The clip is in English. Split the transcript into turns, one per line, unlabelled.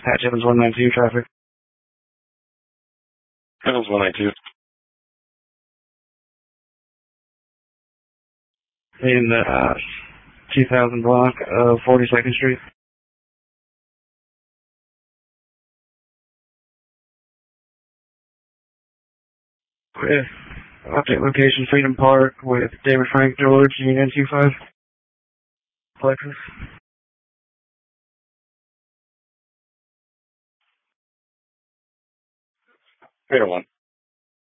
Hatch Evans 192 traffic.
Evans 192.
In the 2000 block of 42nd Street. With update location Freedom Park with David Frank George, Union 25. Lexus.
Freedom 1.